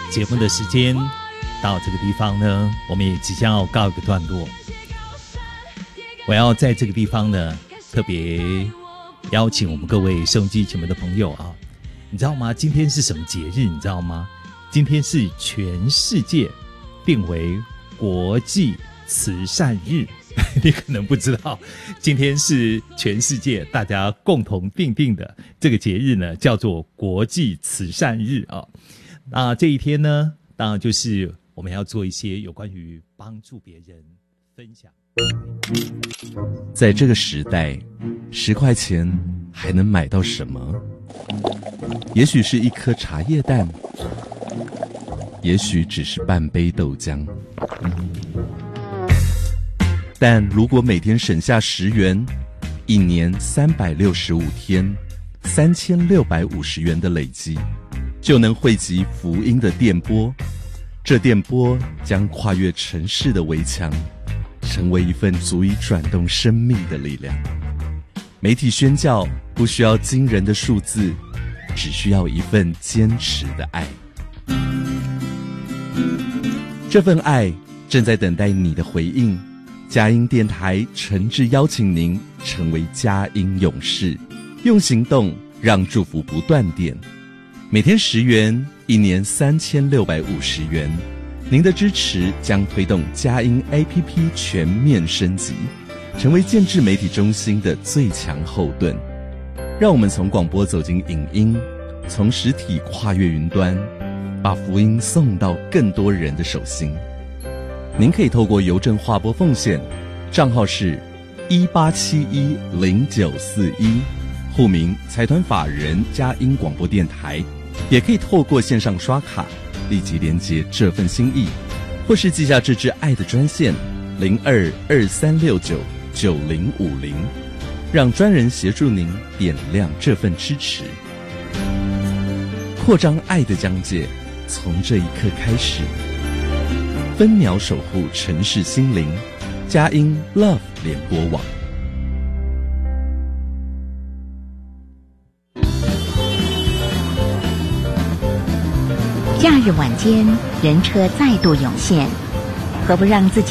节目的时间到这个地方呢，我们也即将要告一个段落。我要在这个地方呢，特别邀请我们各位收音机前面的朋友啊，你知道吗？今天是什么节日？你知道吗？今天是全世界定为国际慈善日。你可能不知道，今天是全世界大家共同订定的这个节日呢，叫做国际慈善日啊。那这一天呢，当然就是我们要做一些有关于帮助别人分享。 在这个时代，10块钱还能买到什么？也许是一颗茶叶蛋，也许只是半杯豆浆。但如果每天省下10元，一年365天，3650元的累积，就能汇集福音的电波。这电波将跨越城市的围墙，成为一份足以转动生命的力量。媒体宣教不需要惊人的数字，只需要一份坚持的爱。这份爱正在等待你的回应。佳音电台诚挚邀请您成为佳音勇士，用行动让祝福不断电。每天10元，一年3650元。您的支持将推动佳音 APP 全面升级，成为建制媒体中心的最强后盾。让我们从广播走进影音，从实体跨越云端，把福音送到更多人的手心。您可以透过邮政划拨奉献，账号是18710941，户名财团法人佳音广播电台。也可以透过线上刷卡立即连结这份心意，或是寄下这支爱的专线0223699050，让专人协助您点亮这份支持。扩张爱的疆界，从这一刻开始。分秒守护城市心灵，佳音 Love 联播网。 假日晚间，人车再度涌现，何不让自己